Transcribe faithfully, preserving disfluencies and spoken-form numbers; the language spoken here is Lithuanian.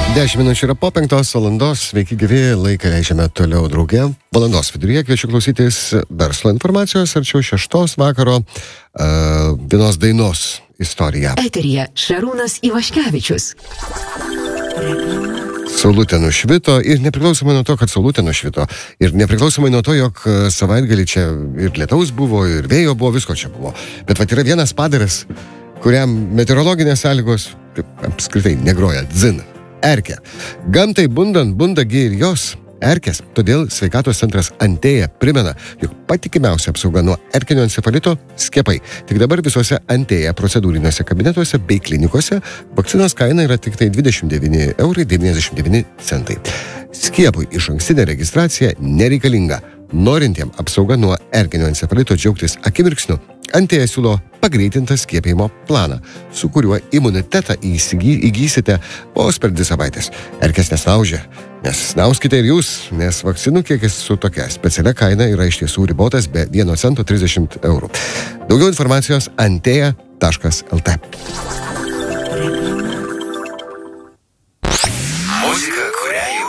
Dešimt minučių yra po penktos valandos, sveiki gyvi, laiką leidžiame toliau drauge. Valandos viduryje kviečiu klausytis verslo informacijos, arčiau šeštos vakaro uh, vienos dainos istorija. Eteryje Šarūnas Ivaškevičius. Saulutė nušvito ir nepriklausomai nuo to, kad saulutė nušvito ir nepriklausomai nuo to, jog savaitgalį čia ir lietaus buvo, ir vėjo buvo, visko čia buvo. Bet vat yra vienas padaras, kuriam meteorologinės sąlygos apskritai negroja, dzin. Erkė. Gamtai bundant, bunda gi ir jos erkės. Todėl sveikatos centras Antėja primena, jog patikimiausia apsauga nuo erkinio encefalito – skiepai. Tik dabar visuose Antėja procedūriniuose kabinetuose bei klinikose vakcinos kaina yra tik tai dvidešimt devyni eurai devyniasdešimt devyni centai. Skiepui išankstinė registracija nereikalinga. Norintiem apsauga nuo erkinio encefalito džiaugtis akimirksniu, Antėja siūlo pagreitintą skiepijimo planą, su kuriuo imunitetą įsigy, įgysite vos per dvi savaitės. Erkės nesnaužia, nesnauskite ir jūs, nes vakcinų kiekis su tokia specialia kaina yra iš tiesų ribotas be vieno cento trisdešimt eurų. Daugiau informacijos antėja taškas lt.